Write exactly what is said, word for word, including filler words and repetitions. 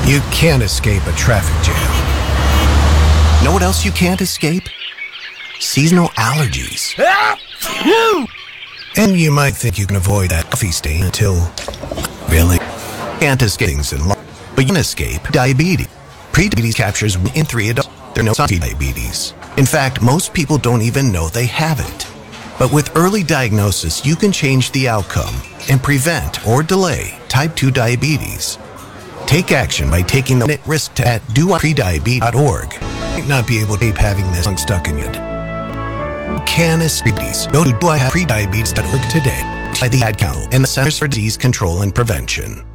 You can't escape a traffic jam. Know what else you can't escape? Seasonal allergies. And you might think you can avoid that coffee stain until... Really? Can't escape things in life, but you can escape diabetes. Prediabetes captures one in three adults. There are no signs of diabetes. In fact, most people don't even know they have it. But with early diagnosis, you can change the outcome and prevent or delay type two diabetes. Take action by taking the risk test at do prediabetes dot org. You might not be able to keep having this stuck in you. Can escape diabetes. Go to do I have prediabetes dot org today. By the Ad Council and the Centers for Disease Control and Prevention.